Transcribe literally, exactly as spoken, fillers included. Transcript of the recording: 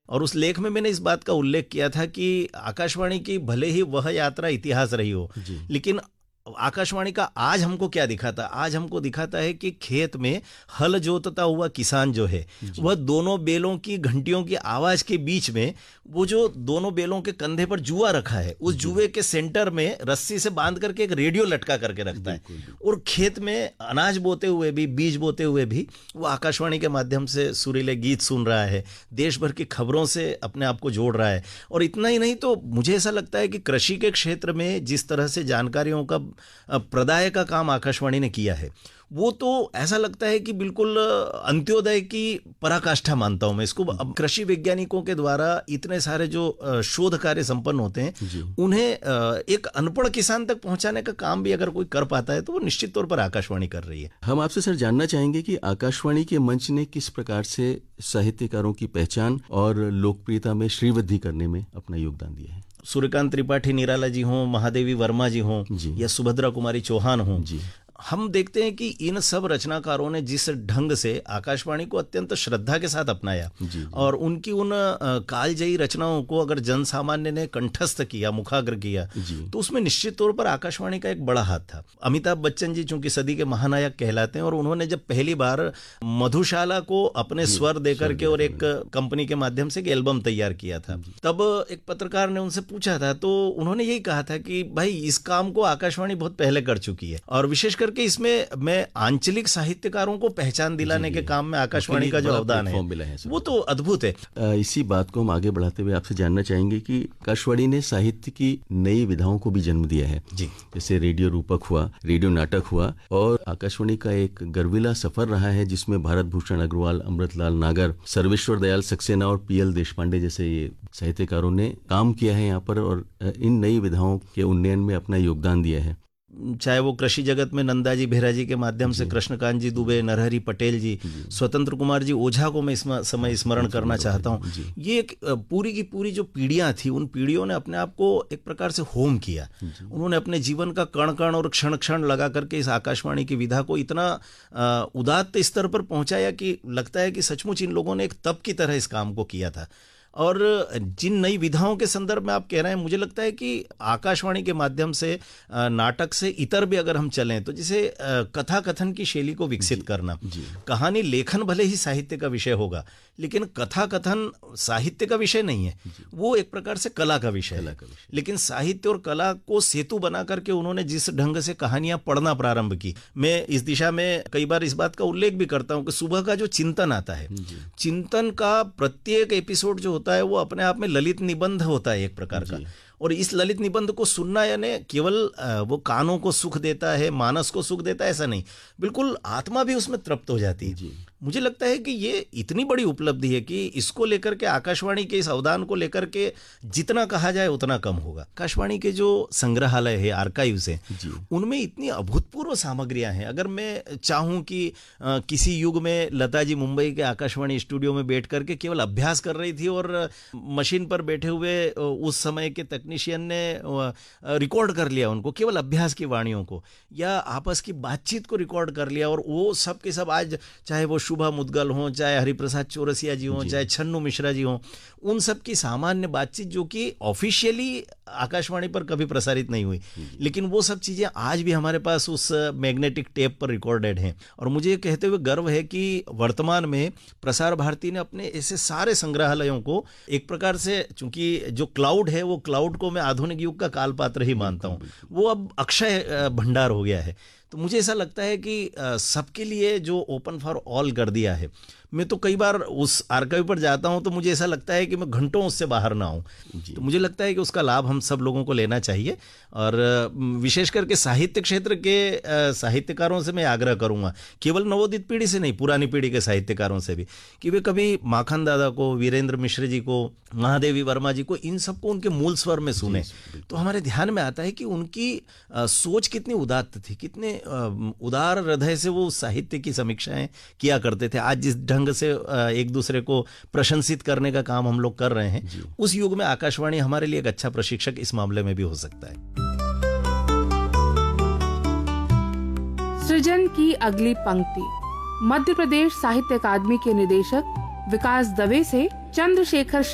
और उस लेख में मैंने इस बात का उल्लेख किया था कि आकाशवाणी की भले ही वह यात्रा इतिहास रही हो, लेकिन आकाशवाणी का आज हमको क्या दिखाता, आज हमको दिखाता है कि खेत में हल जोतता हुआ किसान जो है वह दोनों बैलों की घंटियों की आवाज के बीच में वो जो दोनों बैलों के कंधे पर जुआ रखा है, उस जुए के सेंटर में रस्सी से बांध करके एक रेडियो लटका करके रखता है, और खेत में अनाज बोते हुए भी, बीज बोते हुए भी वो आकाशवाणी के माध्यम से सुरीले गीत सुन रहा है, देश भर की खबरों से अपने आप को जोड़ रहा है। और इतना ही नहीं तो मुझे ऐसा लगता है कि कृषि के क्षेत्र में जिस तरह से जानकारियों का प्रदाय का काम आकाशवाणी ने किया है, वो तो ऐसा लगता है कि बिल्कुल अंत्योदय की पराकाष्ठा मानता हूं मैं इसको। अब कृषि वैज्ञानिकों के द्वारा इतने सारे जो शोध कार्य संपन्न होते हैं, उन्हें एक अनपढ़ किसान तक पहुंचाने का काम भी अगर कोई कर पाता है तो वो निश्चित तौर पर आकाशवाणी कर रही है। हम आपसे सर जानना चाहेंगे कि आकाशवाणी के मंच ने किस प्रकार से साहित्यकारों की पहचान और लोकप्रियता में श्रीवृद्धि करने में अपना योगदान दिया है। सूर्यकांत त्रिपाठी निराला जी हों, महादेवी वर्मा जी हों, या सुभद्रा कुमारी चौहान हों, हम देखते हैं कि इन सब रचनाकारों ने जिस ढंग से आकाशवाणी को अत्यंत श्रद्धा के साथ अपनाया जी, जी। और उनकी उन कालजयी रचनाओं को अगर जन सामान्य ने कंठस्थ किया, मुखाग्र किया, तो उसमें निश्चित तौर पर आकाशवाणी का एक बड़ा हाथ था। अमिताभ बच्चन जी चूंकि सदी के महानायक कहलाते हैं, और उन्होंने जब पहली बार मधुशाला को अपने स्वर देकर के और एक कंपनी के माध्यम से एक एल्बम तैयार किया था, तब एक पत्रकार ने उनसे पूछा था, तो उन्होंने यही कहा था कि भाई इस काम को आकाशवाणी बहुत पहले कर चुकी है, और विशेष करके इसमें मैं आंचलिक साहित्यकारों को पहचान दिलाने के काम में आकाशवाणी का जो अवदान है, है वो तो अद्भुत है। इसी बात को हम आगे बढ़ाते हुए आपसे जानना चाहेंगे कि आकाशवाणी ने साहित्य की नई विधाओं को भी जन्म दिया है जी। जैसे रेडियो रूपक हुआ, रेडियो नाटक हुआ, और आकाशवाणी का एक गर्विला सफर रहा है जिसमें भारत भूषण अग्रवाल, अमृतलाल नागर, सर्वेश्वर दयाल सक्सेना और पी एल देशपांडे जैसे ये साहित्यकारों ने काम किया है यहाँ पर, और इन नई विधाओं के उन्नयन में अपना योगदान दिया है। चाहे वो कृषि जगत में नंदाजी बेहरा जी के माध्यम से कृष्णकांत जी दुबे, नरहरि पटेल जी, स्वतंत्र कुमार जी ओझा को मैं इस समय स्मरण करना चाहता हूँ। ये एक पूरी की पूरी जो पीढ़ियां थी, उन पीढ़ियों ने अपने आप को एक प्रकार से होम किया। उन्होंने अपने जीवन का कण कण और क्षण क्षण लगा करके इस आकाशवाणी की विधा को इतना उदात्त स्तर पर पहुंचाया कि लगता है कि सचमुच इन लोगों ने एक तप की तरह इस काम को किया था। और जिन नई विधाओं के संदर्भ में आप कह रहे हैं, मुझे लगता है कि आकाशवाणी के माध्यम से नाटक से इतर भी अगर हम चलें तो जैसे कथा कथन की शैली को विकसित जी, करना जी। कहानी लेखन भले ही साहित्य का विषय होगा, लेकिन कथा कथन साहित्य का विषय नहीं है, वो एक प्रकार से कला का विषय है। लेकिन साहित्य और कला को सेतु बना करके उन्होंने जिस ढंग से कहानियां पढ़ना प्रारंभ की, मैं इस दिशा में कई बार इस बात का उल्लेख भी करता हूं कि सुबह का जो चिंतन आता है, चिंतन का प्रत्येक एपिसोड जो होता है वो अपने आप में ललित निबंध होता है एक प्रकार का, और इस ललित निबंध को सुनना यानी केवल वो कानों को सुख देता है, मानस को सुख देता है, ऐसा नहीं, बिल्कुल आत्मा भी उसमें तृप्त हो जाती है। मुझे लगता है कि ये इतनी बड़ी उपलब्धि है कि इसको लेकर के आकाशवाणी के इस अवदान को लेकर के जितना कहा जाए उतना कम होगा। आकाशवाणी के जो संग्रहालय है, आर्काइव्स है, उनमें इतनी अभूतपूर्व सामग्रियां हैं। अगर मैं चाहूं कि आ, किसी युग में लता जी मुंबई के आकाशवाणी स्टूडियो में बैठ करके केवल अभ्यास कर रही थी और मशीन पर बैठे हुए उस समय के तकनीशियन ने रिकॉर्ड कर लिया उनको, केवल अभ्यास की वाणियों को या आपस की बातचीत को रिकॉर्ड कर लिया, और वो सब के सब आज चाहे वो शुभा मुद्गल हों, चाहे हरिप्रसाद चौरसिया जी हों, चाहे छन्नू मिश्रा जी हों, उन सब की सामान्य बातचीत जो कि ऑफिशियली आकाशवाणी पर कभी प्रसारित नहीं हुई, लेकिन वो सब चीजें आज भी हमारे पास उस मैग्नेटिक टेप पर रिकॉर्डेड हैं। और मुझे ये कहते हुए गर्व है कि वर्तमान में प्रसार भारती ने अपने ऐसे सारे संग्रहालयों को एक प्रकार से, चूंकि जो क्लाउड है वो क्लाउड को मैं आधुनिक युग का कालपात्र ही मानता हूँ, वो अब अक्षय भंडार हो गया है। तो मुझे ऐसा लगता है कि सबके लिए जो ओपन फॉर ऑल कर दिया है, मैं तो कई बार उस आर्काइव पर जाता हूं तो मुझे ऐसा लगता है कि मैं घंटों उससे बाहर ना आऊं। तो मुझे लगता है कि उसका लाभ हम सब लोगों को लेना चाहिए, और विशेष करके साहित्य क्षेत्र के साहित्यकारों से मैं आग्रह करूंगा, केवल नवोदित पीढ़ी से नहीं, पुरानी पीढ़ी के साहित्यकारों से भी, कि वे कभी माखन दादा को, वीरेंद्र मिश्र जी को, महादेवी वर्मा जी को, इन सबको उनके मूल स्वर में सुने, तो हमारे ध्यान में आता है कि उनकी सोच कितनी उदात्त थी, कितने उदार हृदय से वो साहित्य की समीक्षाएं किया करते थे। आज जिस ढंग से एक दूसरे को प्रशंसित करने का काम हम लोग कर रहे हैं, उस युग में आकाशवाणी हमारे लिए एक अच्छा प्रशिक्षक इस मामले में भी हो सकता है। सृजन की अगली पंक्ति मध्य प्रदेश साहित्य अकादमी के निदेशक विकास दवे से चंद्रशेखर